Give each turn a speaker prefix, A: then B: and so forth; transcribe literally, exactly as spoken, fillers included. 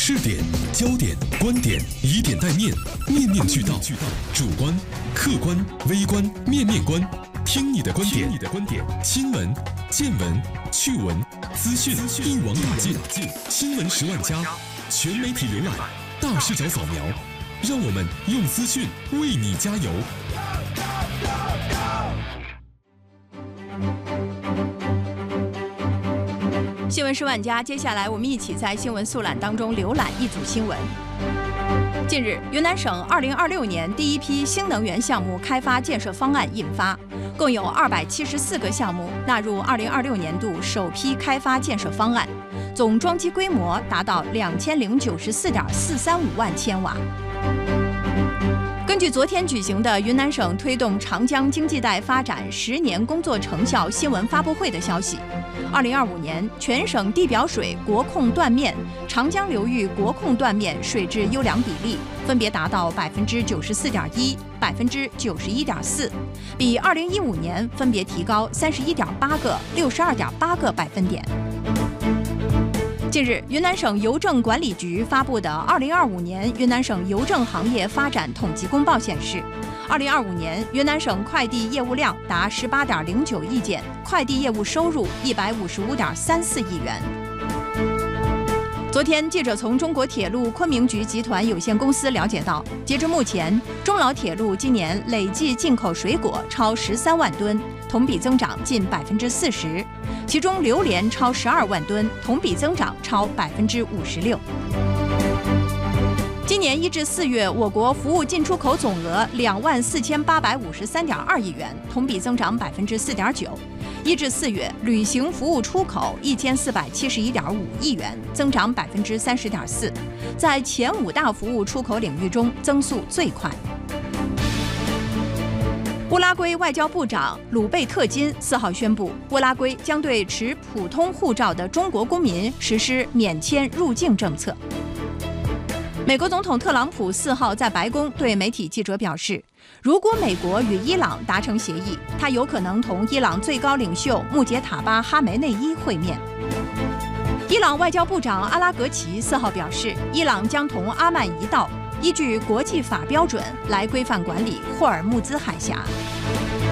A: 视点、焦点、观点，以点带面，面面俱到。主观、客观、微观、面面观，听你的观点。你的观点。新闻、见闻、趣闻、资讯一网打尽。新闻十万加，全媒体浏览，大视角扫描，让我们用资讯为你加油。
B: 新闻十万加，接下来我们一起在新闻速览当中浏览一组新闻。近日，云南省二零二六年第一批新能源项目开发建设方案印发，共有二百七十四个项目纳入二零二六年度首批开发建设方案，总装机规模达到两千零九十四点四三五万千瓦。根据昨天举行的云南省推动长江经济带发展十年工作成效新闻发布会的消息，二零二五年全省地表水国控断面、长江流域国控断面水质优良比例分别达到百分之九十四点一、百分之九十一点四，比二零一五年分别提高三十一点八个、六十二点八个百分点。近日，云南省邮政管理局发布的《二零二五年云南省邮政行业发展统计公报》显示，二零二五年云南省快递业务量达十八点零九亿件，快递业务收入一百五十五点三四亿元。昨天，记者从中国铁路昆明局集团有限公司了解到，截至目前，中老铁路今年累计进口水果超十三万吨，同比增长近百分之四十，其中榴莲超十二万吨，同比增长超百分之五十六。今年一至四月，我国服务进出口总额两万四千八百五十三点二亿元，同比增长百分之四点九。一至四月，旅行服务出口一千四百七十一点五亿元，增长百分之三十点四，在前五大服务出口领域中增速最快。乌拉圭外交部长鲁贝特金四号宣布，乌拉圭将对持普通护照的中国公民实施免签入境政策。美国总统特朗普四号在白宫对媒体记者表示，如果美国与伊朗达成协议，他有可能同伊朗最高领袖穆杰塔巴·哈梅内伊会面。伊朗外交部长阿拉格齐四号表示，伊朗将同阿曼一道，依据国际法标准来规范管理霍尔木兹海峡。